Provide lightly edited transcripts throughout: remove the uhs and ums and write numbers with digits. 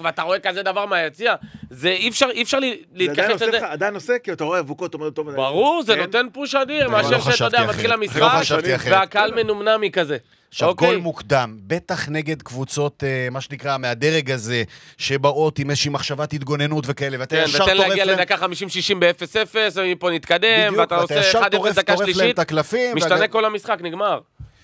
ואתה רואה כזה דבר מהיציע, זה אי אפשר להתכחש לזה. זה עדיין עושה, כי אתה רואה אבוקות, אומר טוב. ברור, זה נותן פוש אדיר, מאשר שאתה יודע, מתחיל המשחק, והקהל מנומנם מכזה. עכשיו, גול מוקדם, בטח נגד קבוצות, מה שנקרא, מהדרג הזה, שבאות עם איזושהי מחשבת התגוננות וכאלה, ואתה ישר טורף להם... ותן להגיע לדקה 50-60 ב-0-0, ומפה נתקדם, ואתה עושה 1-0 דקה שלישית, משתנה כל המשחק, נגמר.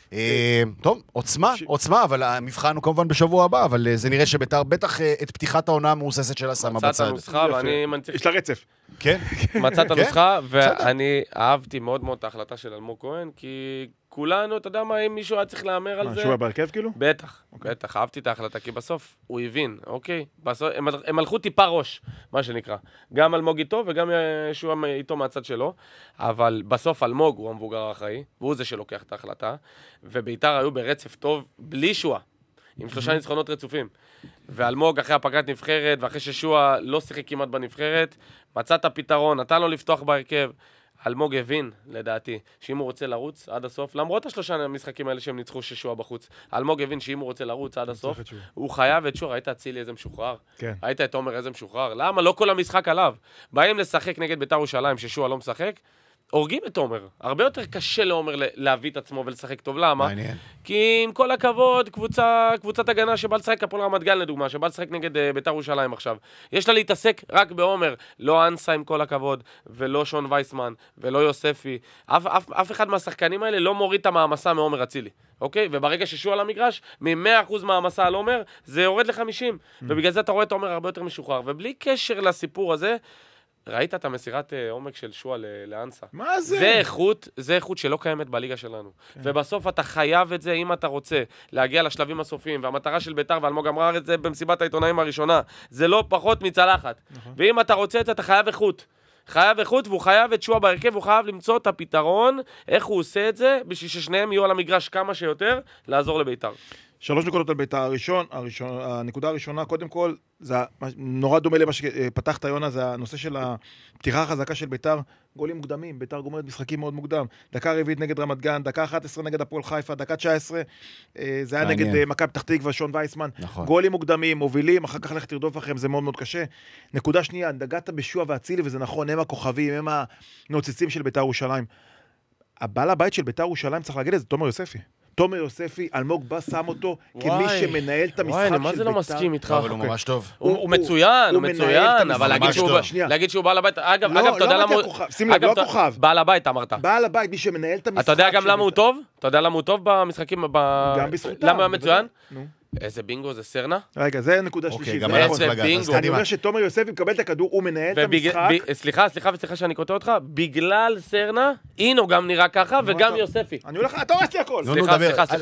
טוב, עוצמה, אבל המבחן הוא כמובן בשבוע הבא, אבל זה נראה שביתר בטח את פתיחת העונה המאוססת שלה שמה בצד. מצאת הנוסחה, ואני מנציח... יש לה רצף. כן. מצאת הנוסחה, ואני אהבתי מאוד מאוד את ההחלטה של אלמוג כהן, כי כולנו, אתה יודע מה, אם מישהו היה צריך לאמר על זה... שהוא בהרכב כאילו? בטח, אהבתי את ההחלטה, כי בסוף הוא הבין, אוקיי? הם הלכו טיפה ראש, מה שנקרא. גם אלמוג איתו וגם שהוא איתו מהצד שלו, אבל בסוף אלמוג הוא המבוגר האחראי, והוא זה שלוקח את ההחלטה, וביתר היו ברצף טוב בלי שועה, עם 3 ניצחונות רצופים. ואלמוג אחרי הפגרת נבחרת, ואחרי ששועה לא שיחק כמעט בנבחרת, מצא את הפתרון, נתן לו לפתוח בהרכב. אלמוג הבין, לדעתי, שאם הוא רוצה לרוץ עד הסוף, למרות 3 המשחקים האלה שהם ניצחו ששועה בחוץ, אלמוג הבין שאם הוא רוצה לרוץ עד הסוף, הוא חייב את שועה. ראית אצילי איזה משוחרר? כן. ראית את עומר איזה משוחרר? למה? לא כל המשחק עליו. באים לשחק נגד ביתר ירושלים ששועה לא משחק, הורגים את עומר. הרבה יותר קשה לעומר להביא את עצמו ולשחק טוב. למה? מעניין. כי עם כל הכבוד, קבוצת הגנה שבא לשחק, הפועל רמת גן לדוגמה, שבא לשחק נגד ביתר ירושלים עכשיו. יש לה להתעסק רק בעומר, לא אנסה עם כל הכבוד, ולא שון וייסמן, ולא יוספי. אף אחד מהשחקנים האלה לא מוריד את המעמסה מעומר אצילי. אוקיי? וברגע ששוע על המגרש, מ-100% מהמסע על עומר, זה יורד ל-50. ובגלל זה אתה רואה את עומר הרבה יותר משוחרר. ובלי קשר לסיפור הזה, ראית את המסירת עומק של שועה לאנסה. מה זה? זה איכות שלא קיימת בליגה שלנו. ובסוף אתה חייב את זה אם אתה רוצה להגיע לשלבים הסופיים, והמטרה של ביתר, ואלמוג אמר את זה במסיבת העיתונאים הראשונה, זה לא פחות מצלחת. ואם אתה רוצה את זה, אתה חייב איכות. והוא חייב את שועה בהרכב, והוא חייב למצוא את הפתרון, איך הוא עושה את זה, בשביל ששניהם יהיו על המגרש כמה שיותר, לעזור לביתר. 3 נקודות על ביתר. הנקודה הראשונה, קודם כל, זה נורא דומה למה שפתחת יונה, זה הנושא של הפתיחה החזקה של ביתר, גולים מוקדמים, ביתר גומרת משחקים מאוד מוקדם, דקה 4 נגד רמת גן, דקה 11 נגד הפועל חיפה, דקה 19, זה היה נגד מכבי פתח תקווה ושון וייסמן, גולים מוקדמים, מובילים, אחר כך לך תרדוף לכם, זה מאוד מאוד קשה. נקודה שנייה, נגעת בשועה ואצילי, וזה נכון, הם הכוכבים, הם הנוצצים של ביתר ירושלים. הבעל הבית של ביתר ירושלים, צריך להגיד את זה, תומר יוספי. תומר יוספי, אלמוג בא שם אותו כמי שמנהל את המשחק של ביתר. מה זה לא מסכים איתך? אבל הוא ממש טוב. הוא מצוין, אבל להגיד שהוא בעל הבית, אגב, אתה יודע למה הוא... שים לב, לא הכוכב. בעל הבית אמרת. בעל הבית, מי שמנהל את המשחק. אתה יודע גם למה הוא טוב? אתה יודע למה הוא טוב במשחקים? גם בזכותם. למה הוא מצוין? איזה בינגו, זה סרנה? רגע, זה נקודה שלישית. איזה בינגו. אני אומר שתומר יוספי מקבל את הכדור, הוא מנהל את המשחק. סליחה שאני קוטע אותך, בגלל סרנה, אינו גם נראה ככה, וגם יוספי. אני הולך, אתה הורס לי הכל. סליחה.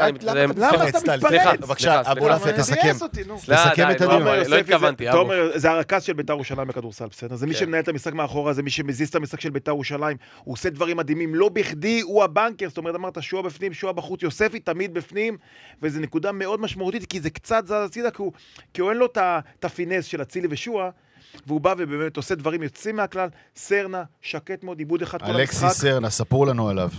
למה אתה מתפרץ? בבקשה, אבו לאפי, תסכם. תסכם את הדיון. לא התכוונתי. תומר, זה הרכז של ביתר ירושלים בכדורסל, בסדר? זה מי שמנהל את המשחק מאחורה, זה מי שמזיז את המשחק של ביתר ירושלים. הוא עושה דברים מדהימים, לא בכדי הוא הבנקר, זאת אומרת, אמרת, שועה בפנים, שועה בחוץ, יוספי תמיד בפנים, וזו נקודה מאוד משמעותית, כי זה קצת זז הצידה, כי הוא אין לו את הפינס של אצילי ושועה, והוא בא ובאמת עושה דברים יוצאים מהכלל. סרנה, שקט מאוד, עיבוד אחד כל המשחק. אלכסיס סרנה, ספרו לנו עליו.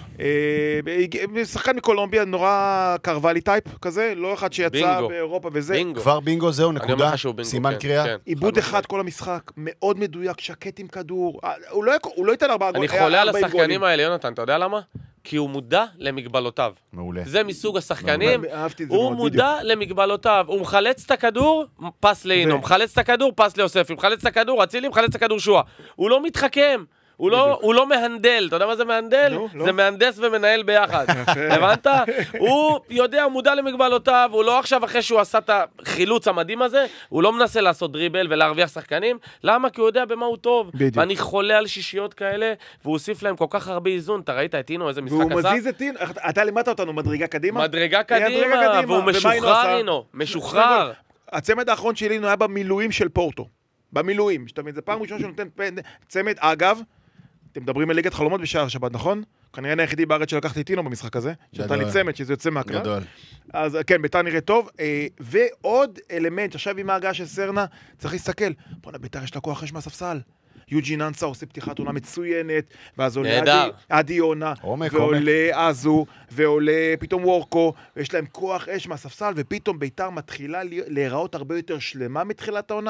שחקן מקולומביה, נורא קרוולי טייפ כזה, לא אחד שיצא באירופה וזה. כבר בינגו זהו, נקודה, סימן קריאה. עיבוד אחד כל המשחק, מאוד מדויק, שקט עם כדור. הוא לא ייתן 4 גולים. אני חולה על השחקנים האלה, יונתן, אתה יודע למה? כי הוא מודע למגבלותיו. מעולה. זה מסוג השחקנים, הוא מודע למגבלותיו. הוא מחלץ את הכדור, פס לאינו, מחלץ את הכדור, פס ליוספי, מחלץ את הכדור, אצילי, מחלץ את הכדור שועה. הוא לא מתחכם. הוא לא מהנדל, אתה יודע מה זה מהנדל? זה מהנדס ומנהל ביחד. הבנת? הוא יודע, הוא מודע למגבלותיו, הוא לא עכשיו אחרי שהוא עשה את החילוץ המדהים הזה, הוא לא מנסה לעשות דריבל ולהרוויח שחקנים. למה? כי הוא יודע במה הוא טוב. ואני חולה על שישיות כאלה, והוא הוסיף להם כל כך הרבה איזון. אתה ראית את אינו, איזה משחק עשה? והוא מזיז את אינו, אתה לימדת אותנו, מדרגה קדימה? מדרגה קדימה, והוא משוחרר, אינו. משוחרר. הצמד האחרון של אינו היה במילואים של פורטו. במילואים. שתמיד, זה פעם ראשונה שנותן צמד. אגב, אתם מדברים על ליגת חלומות בשער שבת, נכון? כנראה אני היחידי בארץ שלקחתי את אינו במשחק הזה, שנתן לי צמד, שזה יוצא מהכלל. גדול. אז כן, ביתר נראה טוב. ועוד אלמנט, עכשיו עם ההגעה של סרנה, צריך להסתכל. בוא'נה, ביתר יש לה כוח אש מהספסל. יוג'ין אנסה עושה פתיחת עונה מצוינת, ואז עולה עדי יונה, ועולה אזו, ועולה פתאום וורקו, ויש להם כוח אש מהספסל, ופתאום ביתר מתחילה להיראות הרבה יותר שלמה מתחילת העונה.